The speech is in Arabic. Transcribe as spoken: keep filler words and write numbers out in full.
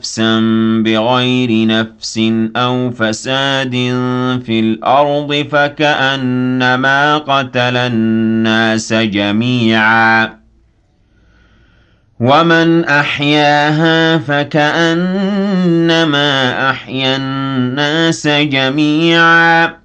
نفسا بغير نفس أو فساد في الأرض فكأنما قتل الناس جميعا ومن أحياها فكأنما أحيا الناس جميعا